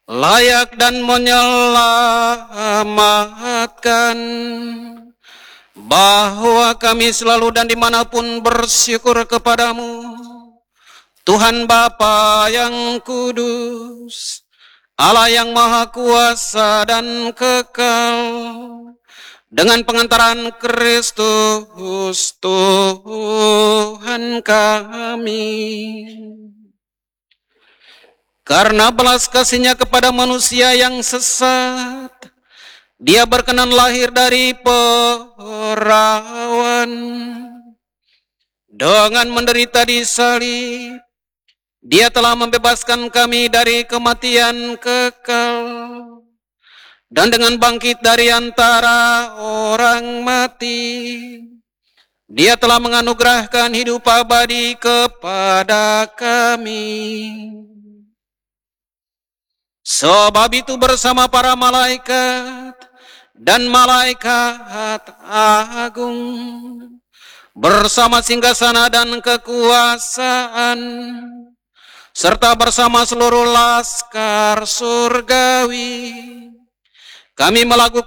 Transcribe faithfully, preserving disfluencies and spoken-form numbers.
layak dan menyelamatkan, bahwa kami selalu dan dimanapun bersyukur kepadamu, Tuhan Bapa yang kudus, Allah yang maha kuasa dan kekal, dengan pengantaran Kristus Tuhan kami. Karena belas kasih-Nya kepada manusia yang sesat, Dia berkenan lahir dari perawan. Dengan menderita di salib, Dia telah membebaskan kami dari kematian kekal. Dan dengan bangkit dari antara orang mati, Dia telah menganugerahkan hidup abadi kepada kami. Sebab itu bersama para malaikat dan malaikat agung, bersama singgasana dan kekuasaan, serta bersama seluruh laskar surgawi, kami melakukan